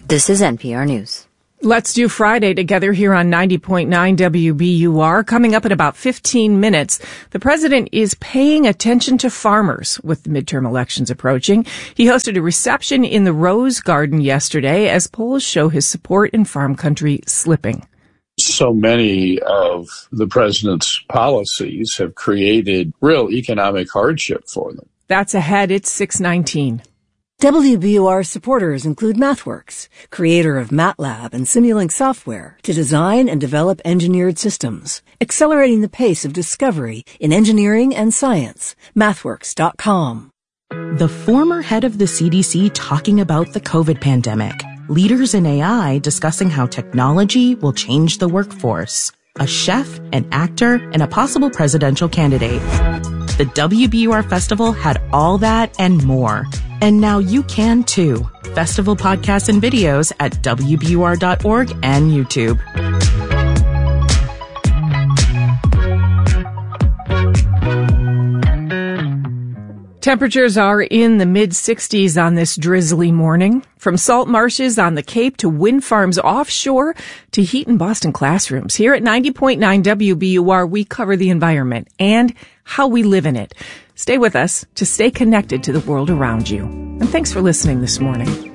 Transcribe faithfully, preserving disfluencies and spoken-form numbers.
This is N P R News. Let's do Friday together here on ninety point nine W B U R. Coming up in about fifteen minutes, the president is paying attention to farmers with the midterm elections approaching. He hosted a reception in the Rose Garden yesterday as polls show his support in farm country slipping. So many of the president's policies have created real economic hardship for them. That's ahead. It's six nineteen. W B U R supporters include MathWorks, creator of MATLAB and Simulink software to design and develop engineered systems, accelerating the pace of discovery in engineering and science. MathWorks dot com. The former head of the C D C talking about the COVID pandemic. Leaders in A I discussing how technology will change the workforce. A chef, an actor, and a possible presidential candidate. The W B U R Festival had all that and more. And now you can too. Festival podcasts and videos at W B U R dot org and YouTube. Temperatures are in the mid sixties on this drizzly morning. From salt marshes on the Cape to wind farms offshore to heat in Boston classrooms. Here at ninety point nine W B U R, we cover the environment and how we live in it. Stay with us to stay connected to the world around you. And thanks for listening this morning.